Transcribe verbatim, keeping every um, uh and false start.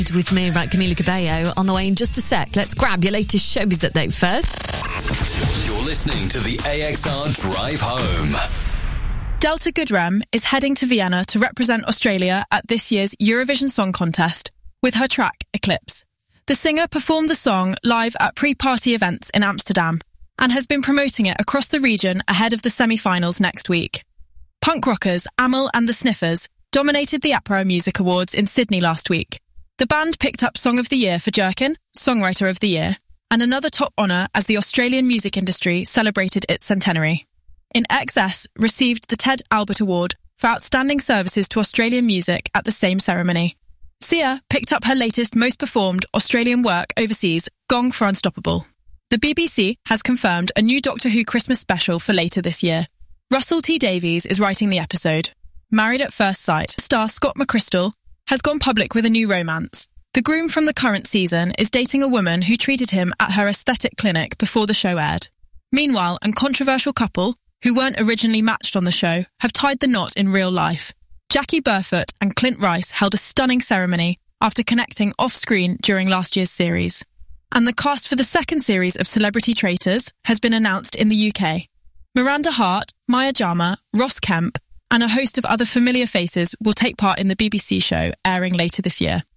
With me, right, Camila Cabello, on the way in just a sec. Let's grab your latest showbiz update first. You're listening to the A X R Drive Home. Delta Goodrem is heading to Vienna to represent Australia at this year's Eurovision Song Contest with her track Eclipse. The singer performed the song live at pre-party events in Amsterdam and has been promoting it across the region ahead of the semi-finals next week. Punk rockers Amyl and the Sniffers dominated the APRA Music Awards in Sydney last week. The band picked up Song of the Year for Jerkin, Songwriter of the Year, and another top honour as the Australian music industry celebrated its centenary. In X S received the Ted Albert Award for Outstanding Services to Australian Music at the same ceremony. Sia picked up her latest most performed Australian work overseas, Gong for Unstoppable. The B B C has confirmed a new Doctor Who Christmas special for later this year. Russell T Davies is writing the episode. Married at First Sight star Scott McChrystal has gone public with a new romance. The groom from the current season is dating a woman who treated him at her aesthetic clinic before the show aired. Meanwhile, a controversial couple, who weren't originally matched on the show, have tied the knot in real life. Jackie Burfoot and Clint Rice held a stunning ceremony after connecting off-screen during last year's series. And the cast for the second series of Celebrity Traitors has been announced in the U K. Miranda Hart, Maya Jama, Ross Kemp, and a host of other familiar faces will take part in the B B C show airing later this year.